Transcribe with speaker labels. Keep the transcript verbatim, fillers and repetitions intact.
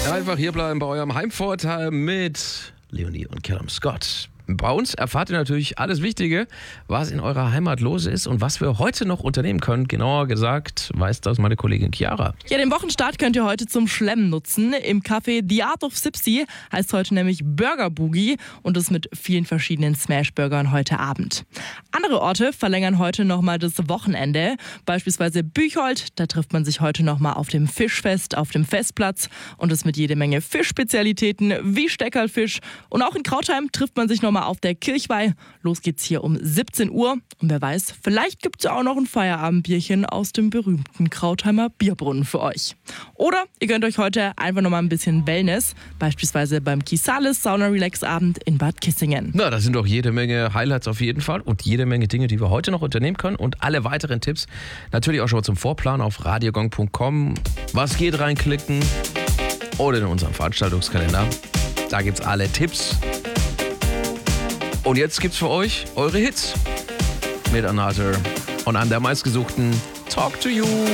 Speaker 1: Einfach hierbleiben bei eurem Heimvorteil mit Leonie und Callum Scott. Bei uns erfahrt ihr natürlich alles Wichtige, was in eurer Heimat los ist und was wir heute noch unternehmen können. Genauer gesagt weiß das meine Kollegin Chiara.
Speaker 2: Ja, den Wochenstart könnt ihr heute zum Schlemmen nutzen. Im Café The Art of Sipsy heißt heute nämlich Burger Boogie und das mit vielen verschiedenen Smash-Burgern heute Abend. Andere Orte verlängern heute nochmal das Wochenende. Beispielsweise Büchhold, da trifft man sich heute nochmal auf dem Fischfest auf dem Festplatz und das mit jede Menge Fischspezialitäten wie Steckerlfisch. Und auch in Krautheim trifft man sich nochmal auf der Kirchweih. Los geht's hier um siebzehn Uhr. Und wer weiß, vielleicht gibt's ja auch noch ein Feierabendbierchen aus dem berühmten Krautheimer Bierbrunnen für euch. Oder ihr gönnt euch heute einfach nochmal ein bisschen Wellness, beispielsweise beim Kisalis Sauna Relax Abend in Bad Kissingen.
Speaker 1: Na, da sind doch jede Menge Highlights auf jeden Fall und jede Menge Dinge, die wir heute noch unternehmen können und alle weiteren Tipps natürlich auch schon mal zum Vorplan auf radiogong punkt com. Was geht, reinklicken oder in unserem Veranstaltungskalender. Da gibt's alle Tipps. Und jetzt gibt's für euch eure Hits mit Another und an der meistgesuchten Talk to You.